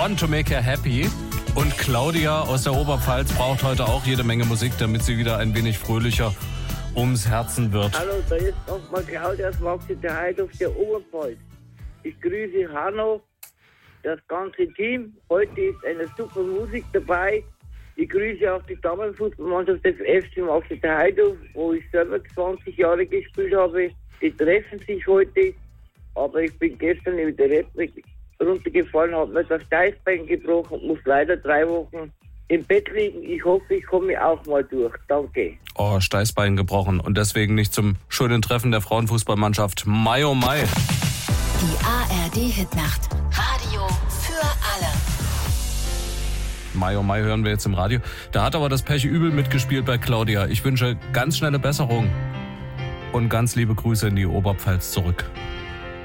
Want to Make Her Happy. Und Claudia aus der Oberpfalz braucht heute auch jede Menge Musik, damit sie wieder ein wenig fröhlicher ums Herzen wird. Hallo, da ist nochmal Claudia aus Maxiter Heidhof der Oberpfalz. Ich grüße Hanno, das ganze Team. Heute ist eine super Musik dabei. Ich grüße auch die Damenfußballmannschaft des FC Maxiter Heidhof, wo ich selber 20 Jahre gespielt habe. Die treffen sich heute, aber ich bin gestern in der Replik runtergefallen, habe mir das Steißbein gebrochen und muss leider 3 Wochen im Bett liegen. Ich hoffe, ich komme auch mal durch. Danke. Oh, Steißbein gebrochen und deswegen nicht zum schönen Treffen der Frauenfußballmannschaft. Mai oh Mai. Die ARD-Hitnacht. Radio für alle. Mai oh Mai hören wir jetzt im Radio. Da hat aber das Pech übel mitgespielt bei Claudia. Ich wünsche ganz schnelle Besserung und ganz liebe Grüße in die Oberpfalz zurück.